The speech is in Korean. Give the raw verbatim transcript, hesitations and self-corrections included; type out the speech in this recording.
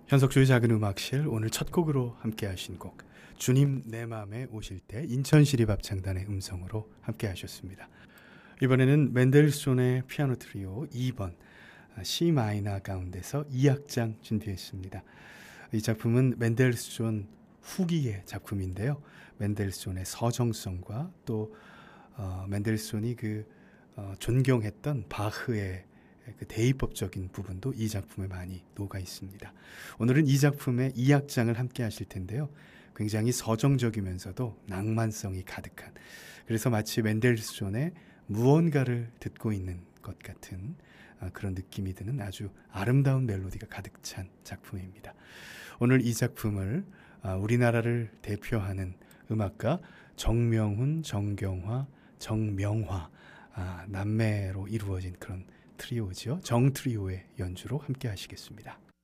현석주의 작은 음악실 오늘 첫 곡으로 함께 하신 곡 주님 내 맘에 오실 때 인천시립합창단의 음성으로 함께 하셨습니다. 이번에는 맨델스존의 피아노 트리오 이 번 C 마이너 가운데서 이 악장 준비했습니다. 이 작품은 맨델스존 후기의 작품인데요. 맨델스존의 서정성과 또 어, 맨델스존이 그 어, 존경했던 바흐의 그 대입법적인 부분도 이 작품에 많이 녹아 있습니다. 오늘은 이 작품의 이 악장을 함께 하실 텐데요. 굉장히 서정적이면서도 낭만성이 가득한, 그래서 마치 맨델스존의 무언가를 듣고 있는 것 같은 그런 느낌이 드는 아주 아름다운 멜로디가 가득 찬 작품입니다. 오늘 이 작품을 우리나라를 대표하는 음악가 정명훈, 정경화, 정명화 남매로 이루어진 그런 트리오죠. 정트리오의 연주로 함께 하시겠습니다.